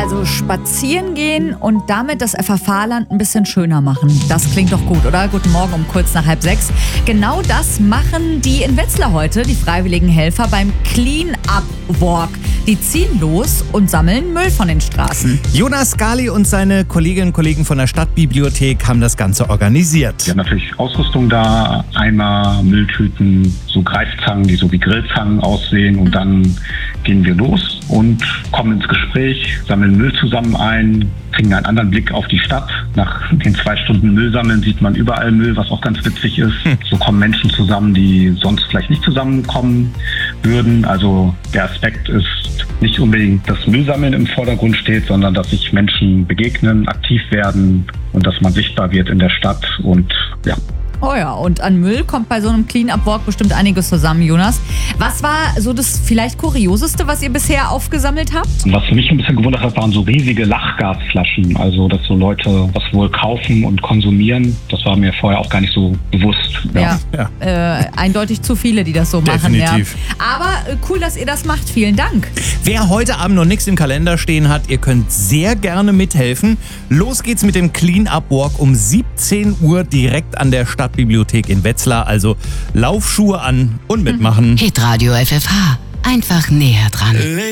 Also spazieren gehen und damit das FFH-Land ein bisschen schöner machen. Das klingt doch gut, oder? Guten Morgen um kurz nach 5:30. Genau das machen die in Wetzlar heute, die freiwilligen Helfer beim Clean-Up-Walk. Die ziehen los und sammeln Müll von den Straßen. Jonas Scali und seine Kolleginnen und Kollegen von der Stadtbibliothek haben das Ganze organisiert. Wir haben natürlich Ausrüstung da, Eimer, Mülltüten, so Greifzangen, die so wie Grillzangen aussehen. Und dann gehen wir los und kommen ins Gespräch, sammeln Müll zusammen ein, kriegen einen anderen Blick auf die Stadt. Nach den 2 Stunden Müll sammeln sieht man überall Müll, was auch ganz witzig ist. So kommen Menschen zusammen, die sonst vielleicht nicht zusammenkommen würden. Also der Aspekt ist nicht unbedingt, dass Müllsammeln im Vordergrund steht, sondern dass sich Menschen begegnen, aktiv werden und dass man sichtbar wird in der Stadt und ja. Oh ja, und an Müll kommt bei so einem Clean-Up-Walk bestimmt einiges zusammen, Jonas. Was war so das vielleicht Kurioseste, was ihr bisher aufgesammelt habt? Was mich ein bisschen gewundert hat, waren so riesige Lachgasflaschen. Also, dass so Leute das wohl kaufen und konsumieren. Das war mir vorher auch gar nicht so bewusst. Ja. Eindeutig zu viele, die das so machen. Definitiv. Ja. Aber cool, dass ihr das macht. Vielen Dank. Wer heute Abend noch nichts im Kalender stehen hat, ihr könnt sehr gerne mithelfen. Los geht's mit dem Clean-Up-Walk um 17 Uhr direkt an der Stadtbibliothek in Wetzlar. Also Laufschuhe an und mitmachen. Hitradio FFH. Einfach näher dran.